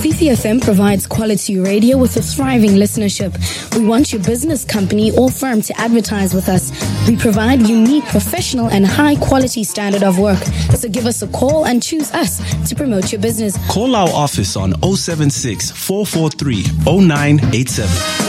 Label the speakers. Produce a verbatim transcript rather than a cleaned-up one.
Speaker 1: C C F M provides quality radio with a thriving listenership. We want your business, company, or firm to advertise with us. We provide unique, professional, and high-quality standard of work. So give us a call and choose us to promote your business.
Speaker 2: Call our office on oh seven six, four four three, oh nine eight seven.